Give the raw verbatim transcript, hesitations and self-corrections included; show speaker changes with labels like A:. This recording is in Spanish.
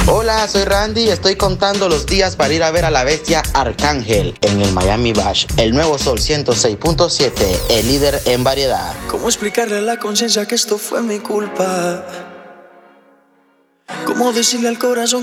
A: Hola, soy Randy y estoy contando los días para ir a ver a la bestia Arcángel en el Miami Bash. El Nuevo Sol ciento seis punto siete, el líder en variedad.
B: ¿Cómo explicarle a la conciencia que esto fue mi culpa? ¿Cómo decirle al corazón